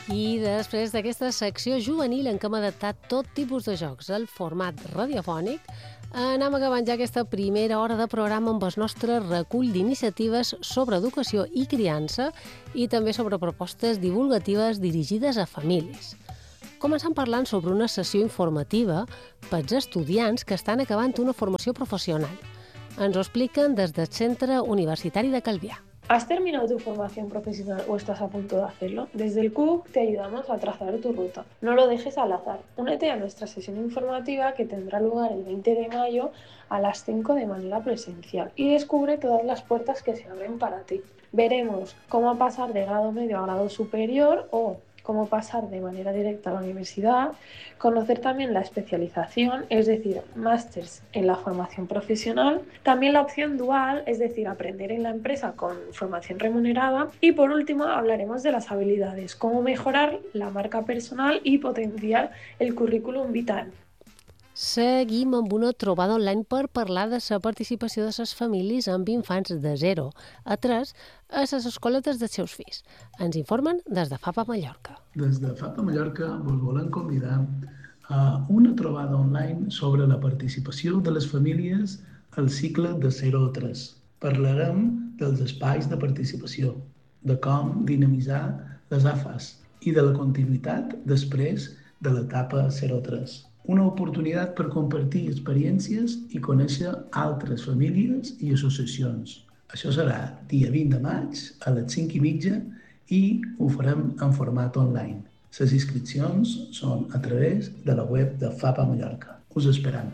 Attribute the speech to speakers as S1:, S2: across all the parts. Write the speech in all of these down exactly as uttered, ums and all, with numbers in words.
S1: I després d'aquesta secció juvenil en què hem adaptat tot tipus de jocs al format radiofònic, anem acabant ja aquesta primera hora de programa amb el nostre recull d'iniciatives sobre educació i criança i també sobre propostes divulgatives dirigides a famílies. Començant parlant sobre una sessió informativa pels estudiants que estan acabant una formació professional. Ens ho expliquen des del Centre Universitari de Calvià.
S2: ¿Has terminado tu formación profesional o estás a punto de hacerlo? Desde el C U C te ayudamos a trazar tu ruta. No lo dejes al azar. Únete a nuestra sesión informativa que tendrá lugar el veinte de mayo a las cinco de manera presencial y descubre todas las puertas que se abren para ti. Veremos cómo pasar de grado medio a grado superior o cómo pasar de manera directa a la universidad, conocer también la especialización, es decir, másters en la formación profesional, también la opción dual, es decir, aprender en la empresa con formación remunerada y por último hablaremos de las habilidades, cómo mejorar la marca personal y potenciar el currículum vitae.
S1: Seguim amb una trobada online per parlar de la participació de les famílies amb infants de zero a tres a les escoletes dels seus fills. Ens informen des de FAPA Mallorca.
S3: Des de FAPA Mallorca vos volem convidar a una trobada online sobre la participació de les famílies al cicle de zero a tres. Parlarem dels espais de participació, de com dinamitzar les A F As i de la continuïtat després de l'etapa zero a tres. Una oportunitat per compartir experiències i conèixer altres famílies i associacions. Això serà dia vint de maig a les cinc i mitja i ho farem en format online. Les inscripcions són a través de la web de FAPA Mallorca. Us esperam.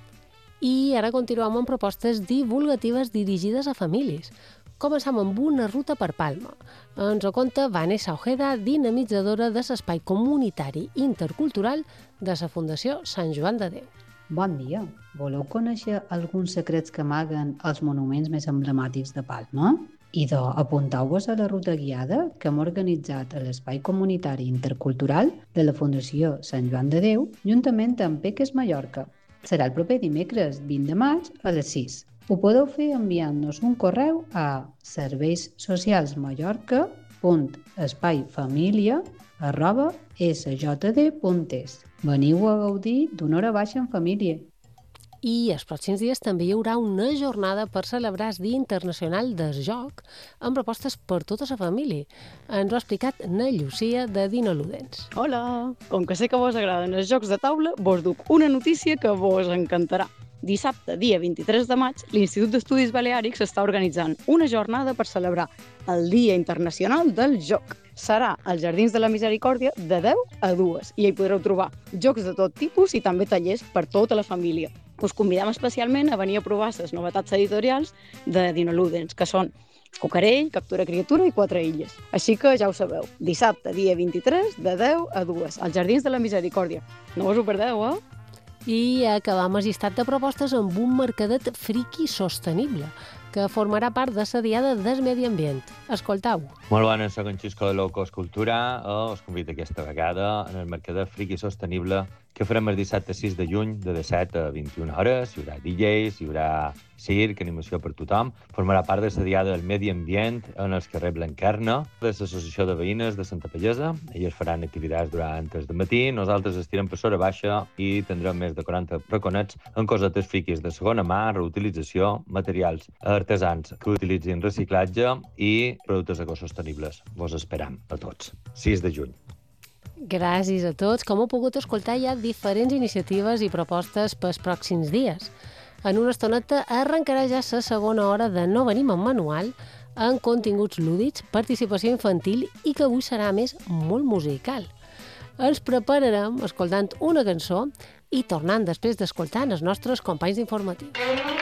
S1: I ara continuem amb propostes divulgatives dirigides a famílies. Començam amb una ruta per Palma. Ens ho conta Vanessa Ojeda, dinamitzadora de l'espai comunitari intercultural de la Fundació Sant Joan de Déu.
S4: Bon dia. Voleu conèixer alguns secrets que amaguen els monuments més emblemàtics de Palma? Idò, apunteu-vos a la ruta guiada que hem organitzat a l'espai comunitari intercultural de la Fundació Sant Joan de Déu, juntament amb Peques Mallorca. Serà el proper dimecres vint de maig a les sis. Ho podeu fer enviant-nos un correu a serveis socials mallorca punt espaifamilia arroba s j d punt es. Veniu a gaudir d'una hora baixa en família.
S1: I els pròxims dies també hi haurà una jornada per celebrar el Dia Internacional del Joc amb propostes per tota la família. Ens ho ha explicat na Llucia de Dinaludens.
S5: Hola! Com que sé que vos agraden els jocs de taula, vos duc una notícia que vos encantarà. Dissabte, dia vint-i-tres de maig, l'Institut d'Estudis Baleàrics està organitzant una jornada per celebrar el Dia Internacional del Joc. Serà als Jardins de la Misericòrdia de deu a dues i hi podreu trobar jocs de tot tipus i també tallers per tota la família. Us convidem especialment a venir a provar les novetats editorials de Dinaludens, que són Cucarell, Captura Criatura i Quatre Illes. Així que ja ho sabeu, dissabte, dia vint-i-tres, de deu a dues, als Jardins de la Misericòrdia. No us ho perdeu, eh?
S1: I acabam el llistat de propostes amb un mercadet friqui sostenible, que formarà part de la Diada del Medi Ambient. Escoltau.
S6: Molt bones, soc en Xisco de Locos Cultura. Oh, us convido aquesta vegada en el mercadet friqui sostenible que farem el dissabte sis de juny de disset a vint-i-una hores. Hi haurà D Js, hi haurà circ, animació per tothom. Formarà part de la Diada del Medi Ambient en els carrers Blanquerna, de l'Associació de Veïnes de Santa Pallesa. Elles faran activitats durant el matí. Nosaltres estirem per sobre baixa i tindrem més de quaranta raconets en cosetes friquis de segona mà, reutilització, materials artesans que utilitzin reciclatge i productes ecosostenibles. Vos esperam a tots. sis de juny.
S1: Gràcies a tots. Com heu pogut escoltar, hi ha diferents iniciatives i propostes pels pròxims dies. En una estoneta arrencarà ja la segona hora de No venim en manual, amb continguts lúdics, participació infantil i que avui serà, més, molt musical. Ens prepararem escoltant una cançó i tornant després d'escoltar els nostres companys d'informatiu.